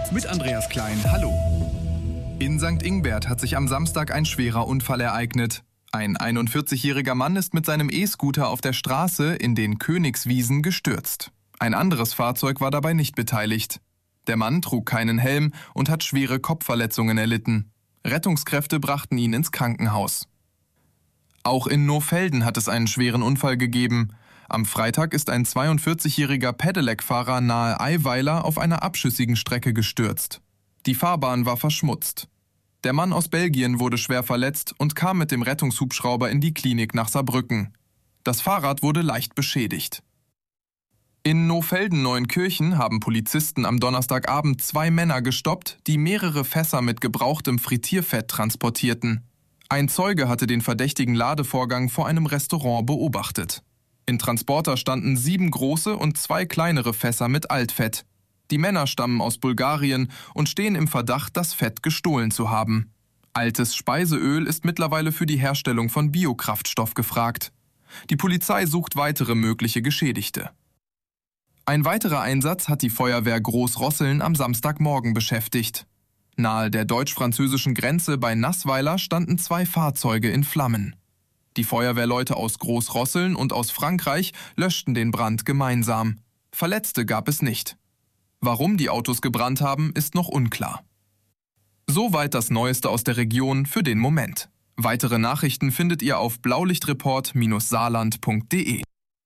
mit Andreas Klein. Hallo. In St. Ingbert hat sich am Samstag ein schwerer Unfall ereignet. Ein 41-jähriger Mann ist mit seinem E-Scooter auf der Straße in den Königswiesen gestürzt. Ein anderes Fahrzeug war dabei nicht beteiligt. Der Mann trug keinen Helm und hat schwere Kopfverletzungen erlitten. Rettungskräfte brachten ihn ins Krankenhaus. Auch in Nohfelden hat es einen schweren Unfall gegeben. Am Freitag ist ein 42-jähriger Pedelec-Fahrer nahe Eiweiler auf einer abschüssigen Strecke gestürzt. Die Fahrbahn war verschmutzt. Der Mann aus Belgien wurde schwer verletzt und kam mit dem Rettungshubschrauber in die Klinik nach Saarbrücken. Das Fahrrad wurde leicht beschädigt. In Nohfelden-Neuenkirchen haben Polizisten am Donnerstagabend 2 Männer gestoppt, die mehrere Fässer mit gebrauchtem Frittierfett transportierten. Ein Zeuge hatte den verdächtigen Ladevorgang vor einem Restaurant beobachtet. In Transporter standen 7 große und 2 kleinere Fässer mit Altfett. Die Männer stammen aus Bulgarien und stehen im Verdacht, das Fett gestohlen zu haben. Altes Speiseöl ist mittlerweile für die Herstellung von Biokraftstoff gefragt. Die Polizei sucht weitere mögliche Geschädigte. Ein weiterer Einsatz hat die Feuerwehr Großrosseln am Samstagmorgen beschäftigt. Nahe der deutsch-französischen Grenze bei Nassweiler standen 2 Fahrzeuge in Flammen. Die Feuerwehrleute aus Großrosseln und aus Frankreich löschten den Brand gemeinsam. Verletzte gab es nicht. Warum die Autos gebrannt haben, ist noch unklar. Soweit das Neueste aus der Region für den Moment. Weitere Nachrichten findet ihr auf blaulichtreport-saarland.de.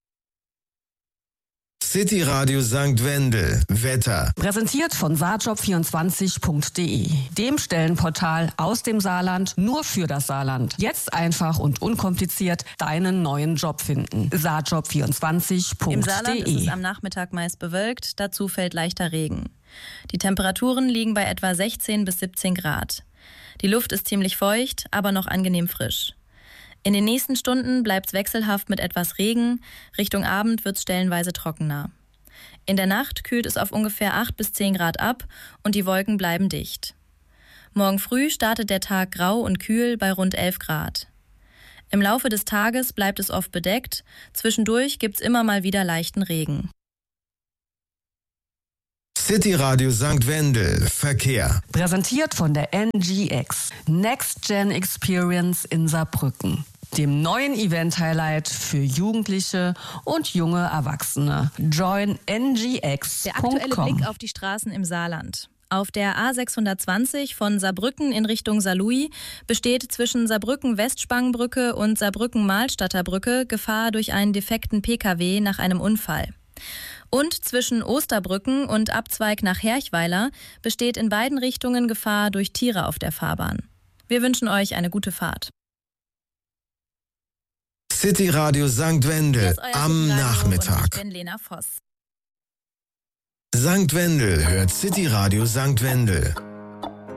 City Radio St. Wendel. Wetter. Präsentiert von saarjob24.de, dem Stellenportal aus dem Saarland nur für das Saarland. Jetzt einfach und unkompliziert deinen neuen Job finden. saarjob24.de. Im Saarland ist es am Nachmittag meist bewölkt, dazu fällt leichter Regen. Die Temperaturen liegen bei etwa 16 bis 17 Grad. Die Luft ist ziemlich feucht, aber noch angenehm frisch. In den nächsten Stunden bleibt es wechselhaft mit etwas Regen, Richtung Abend wird es stellenweise trockener. In der Nacht kühlt es auf ungefähr 8 bis 10 Grad ab und die Wolken bleiben dicht. Morgen früh startet der Tag grau und kühl bei rund 11 Grad. Im Laufe des Tages bleibt es oft bedeckt, zwischendurch gibt es immer mal wieder leichten Regen. City Radio St. Wendel. Verkehr. Präsentiert von der NGX, Next Gen Experience in Saarbrücken, dem neuen Event-Highlight für Jugendliche und junge Erwachsene. Join ngx.com. Der aktuelle Blick auf die Straßen im Saarland. Auf der A620 von Saarbrücken in Richtung Saarlouis besteht zwischen Saarbrücken-Westspangenbrücke und Saarbrücken-Mahlstadter Brücke Gefahr durch einen defekten Pkw nach einem Unfall. Und zwischen Osterbrücken und Abzweig nach Herchweiler besteht in beiden Richtungen Gefahr durch Tiere auf der Fahrbahn. Wir wünschen euch eine gute Fahrt. City Radio St. Wendel am Nachmittag. Ich bin Lena Voss. St. Wendel hört City Radio St. Wendel.